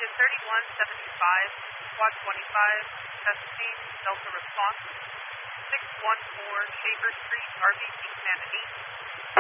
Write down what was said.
to 3175, Squad 25, testing, Delta response, 614 Shaver Street, RBC Command 8.